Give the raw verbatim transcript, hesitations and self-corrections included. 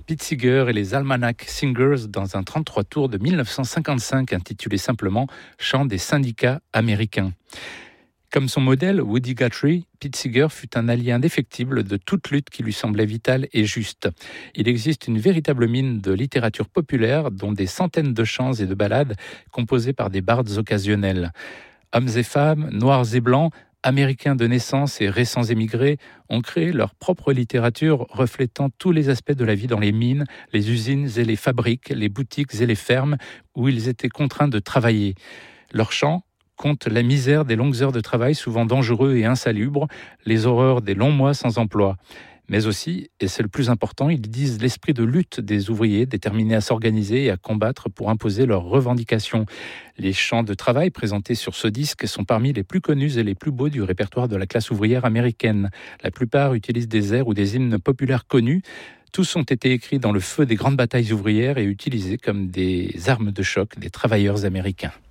Pete Seeger et les Almanac Singers dans un trente-trois tours de mille neuf cent cinquante-cinq intitulé simplement « Chant des syndicats américains ». Comme son modèle, Woody Guthrie, Pete Seeger fut un allié indéfectible de toute lutte qui lui semblait vitale et juste. Il existe une véritable mine de littérature populaire, dont des centaines de chants et de ballades composés par des bardes occasionnels. Hommes et femmes, noirs et blancs, Américains de naissance et récents émigrés ont créé leur propre littérature reflétant tous les aspects de la vie dans les mines, les usines et les fabriques, les boutiques et les fermes où ils étaient contraints de travailler. Leurs chants compte la misère des longues heures de travail souvent dangereux et insalubres, les horreurs des longs mois sans emploi. Mais aussi, et c'est le plus important, ils disent l'esprit de lutte des ouvriers déterminés à s'organiser et à combattre pour imposer leurs revendications. Les chants de travail présentés sur ce disque sont parmi les plus connus et les plus beaux du répertoire de la classe ouvrière américaine. La plupart utilisent des airs ou des hymnes populaires connus. Tous ont été écrits dans le feu des grandes batailles ouvrières et utilisés comme des armes de choc des travailleurs américains.